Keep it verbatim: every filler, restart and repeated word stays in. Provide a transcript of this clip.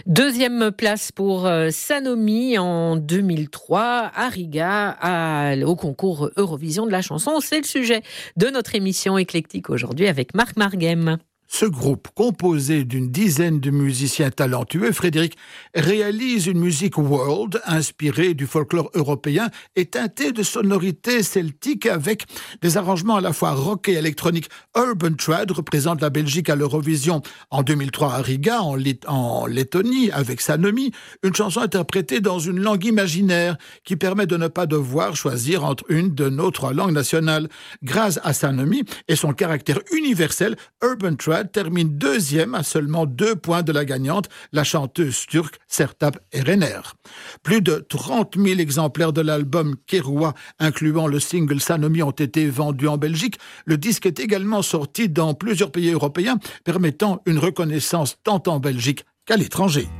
Deuxième place pour euh, Sanomi en deux mille trois à Riga à, au concours Eurovision de la chanson. C'est le sujet de notre émission éclectique aujourd'hui avec Marc Marguem. Ce groupe, composé d'une dizaine de musiciens talentueux, Frédéric, réalise une musique world inspirée du folklore européen et teintée de sonorités celtiques avec des arrangements à la fois rock et électronique. Urban Trad représente la Belgique à l'Eurovision en deux mille trois à Riga, en, Lit- en Lettonie, avec Sanomi, une chanson interprétée dans une langue imaginaire qui permet de ne pas devoir choisir entre une de nos trois langues nationales. Grâce à Sanomi et son caractère universel, Urban Trad termine deuxième à seulement deux points de la gagnante, la chanteuse turque Sertab Erener. Plus de trente mille exemplaires de l'album Keroua, incluant le single Sanomi, ont été vendus en Belgique. Le disque est également sorti dans plusieurs pays européens, permettant une reconnaissance tant en Belgique qu'à l'étranger.